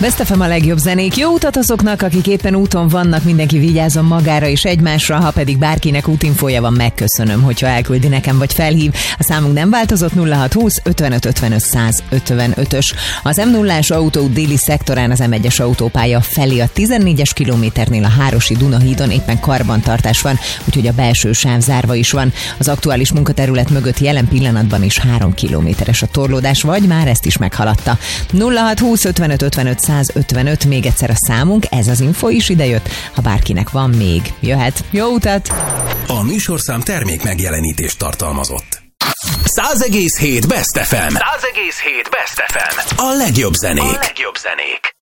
Best FM a legjobb zenék. Jó utat azoknak, akik éppen úton vannak, mindenki vigyázzon magára és egymásra, ha pedig bárkinek útinfója van, megköszönöm, hogyha elküldi nekem vagy felhív. A számunk nem változott, 0620 55 55 155-ös. Az M0-ás autóút déli szektorán az M1-es autópálya felé a 14-es kilométernél a Hárosi Dunahídon éppen karbantartás van, úgyhogy a belső sáv zárva is van. Az aktuális munkaterület mögött jelen pillanatban is 3 kilométeres a torlódás, vagy már ezt is meghaladta. 0620 55 55 155, még egyszer a számunk, ez az info is idejött, ha bárkinek van még. Jöhet. Jó utat! A műsorszám termék megjelenítést tartalmazott. 100,7 Best FM. 100,7 Best FM. A legjobb zenék. A legjobb zenék.